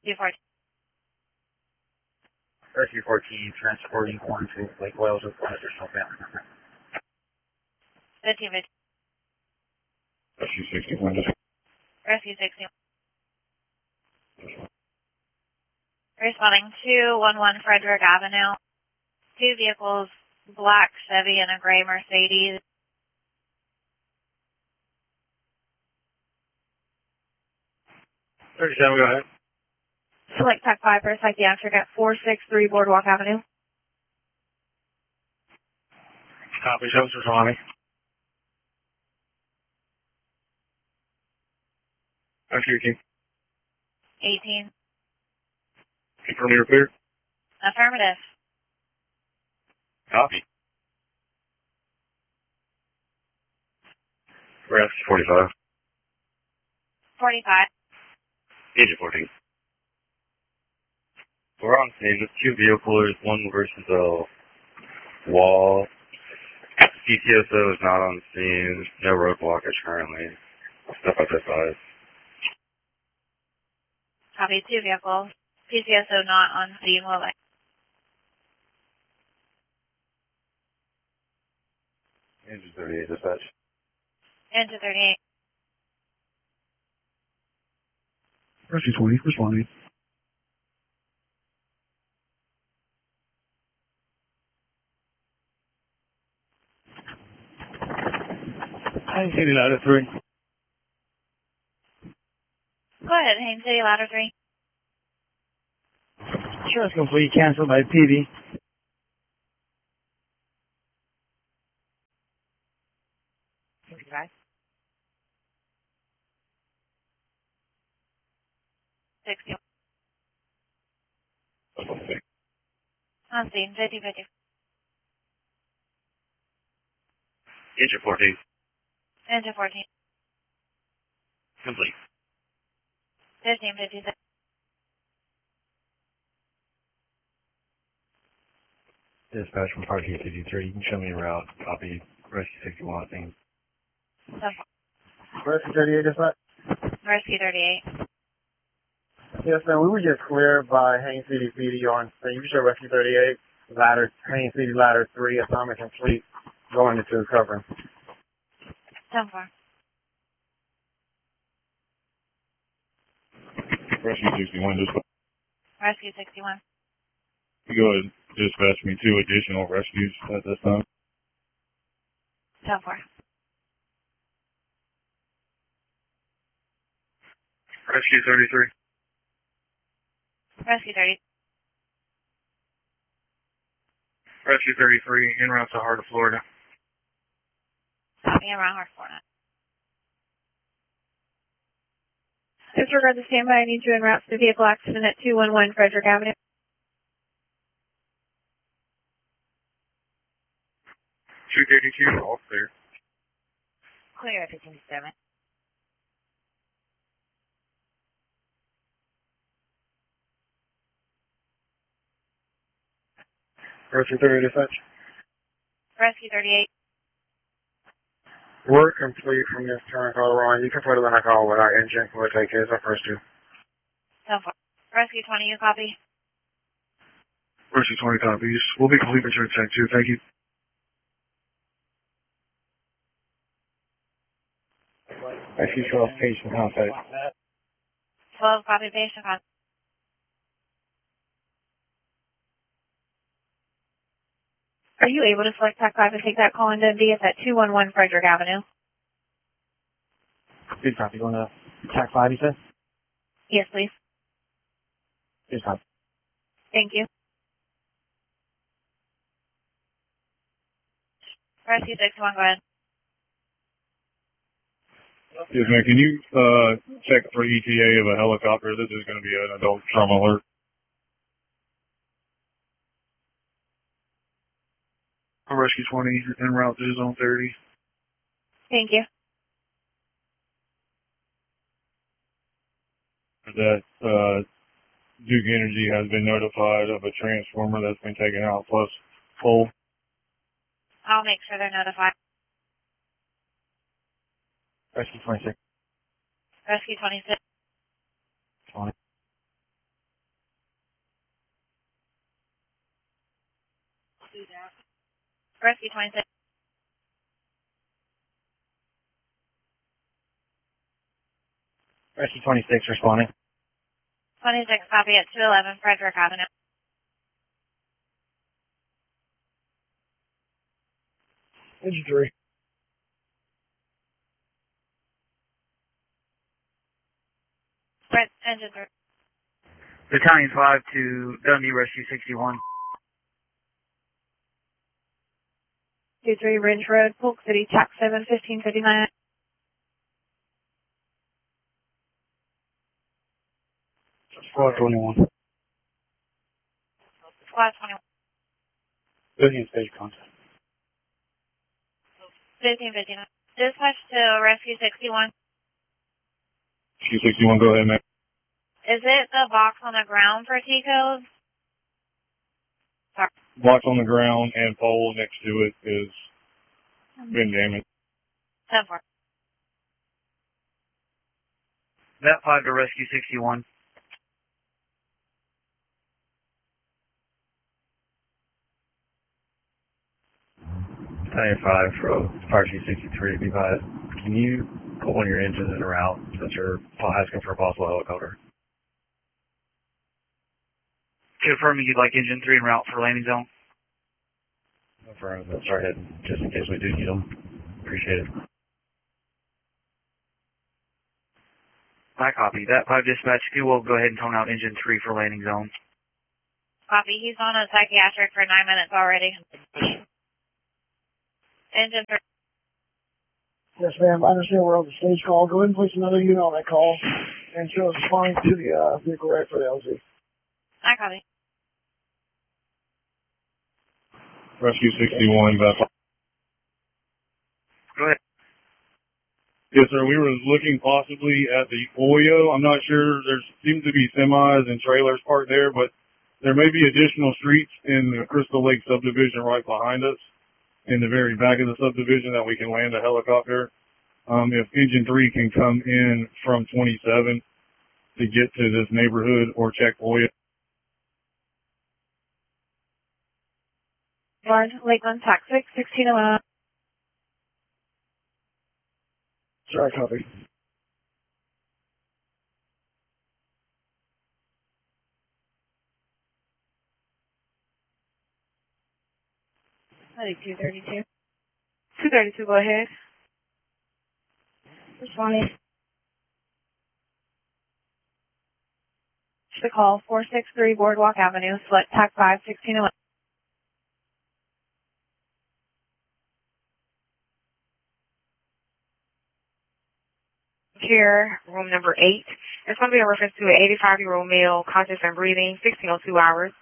214. Rescue 14, transporting one to Lake Wales with one additional family member. 1550. Rescue 61. Rescue 61. Responding 211 Frederick Avenue. Two vehicles, black Chevy and a gray Mercedes. Go ahead. Select Tech 5 for psychiatric at 463 Boardwalk Avenue. Copy, show us responding. Rescue team. 18. Confirm you're clear. Affirmative. Copy. Rescue 45. 45. Agent 14. We're on scene with two vehicles, one versus a wall. PCSO is not on scene. No road blockage currently. Step identified. Copy, two vehicles. PCSO not on scene. Will I? Engine 38 dispatch. Into 38. Rescue 20, responding. Haines City Ladder 3. Go ahead, Haines City Ladder 3. Insurance complete, canceled by PV. 65. 60. On scene, 50-50. Engine 14. Into 14. Complete. 15-56. Dispatch from Parkgate 53. You can show me a route. Copy. Rescue 61. Thing. Rescue 38, is that? Rescue 38. Yes, ma'am. We were just cleared by Haines City PD on scene. You show Rescue 38, ladder, Haines City Ladder 3, assignment complete, going into recovery. 10-4. Rescue 61. Dispatch. Rescue 61. Go ahead. Dispatch me 2 additional rescues at this time. 10-4. Rescue 33. Rescue 30. Rescue 33, en route to Heart of Florida. Copy around Heart Florida. Disregard the standby. I need you en route to the vehicle accident at 211 Frederick Avenue. 232, all clear. Clear, 15-7. Rescue 30, dispatch. Rescue 38. Work complete from this turn call on. You can put it in a call without engine. We'll take care of our first two. 10-4. Rescue 20, you copy? Rescue 20 copies. We'll be complete with your check too. Thank you. Rescue 12, patient contact. 12, copy, patient contact. Are you able to select Tech 5 and take that call into MD? It's at 211 Frederick Avenue. Good copy. Going to Tech 5, you said? Yes, please. Good copy. Thank you. Rescue 61, go ahead. Yes, ma'am. Can you check for ETA of a helicopter? This is going to be an adult trauma alert. Rescue 20, en route to Zone 30. Thank you. That Duke Energy has been notified of a transformer that's been taken out plus pole. I'll make sure they're notified. Rescue 26. Rescue 26. 20. Rescue 26. Rescue 26 responding. 26, copy at 211 Frederick Avenue. Engine 3. Engine 3. Battalion 5 to Dundee Rescue 61. 23 Ridge Road, Polk City, TAC 7, 1559. Squad 21. Squad 21. Billion stage contact. 1559. Dispatch to Rescue 61. Rescue 61, go ahead, man. Is it the box on the ground for T-codes? Sorry. Box on the ground and pole next to it is been damaged. 10-4. That 5 to Rescue 61. Battalion 5 from RG 63 be by. Can you put one of your engines in route since you're asking for a possible helicopter? Confirming you'd like Engine 3 en route for landing zone. Confirm. Let's start heading just in case we do need them. Appreciate it. I copy. That 5 dispatch, if you will, go ahead and tone out Engine 3 for landing zone. Copy. He's on a psychiatric for 9 minutes already. Engine 3. Yes, ma'am. I understand we're on the stage call. Go ahead and place another unit on that call and show us responding to the vehicle right for the LZ. I copy. Rescue 61, Beth. Go ahead. Yes, sir. We were looking possibly at the Oyo. I'm not sure. There seems to be semis and trailers parked there, but there may be additional streets in the Crystal Lake subdivision right behind us, in the very back of the subdivision, that we can land a helicopter. If Engine 3 can come in from 27 to get to this neighborhood or check Oyo. Large Lakeland, TAC 6, 1611. Sorry, copy. I think 232. 232, go ahead. Responding. The call, 463 Boardwalk Avenue, select TAC 5, 1611. Here, room number 8. It's going to be a reference to an 85-year-old male, conscious and breathing, 1602 hours.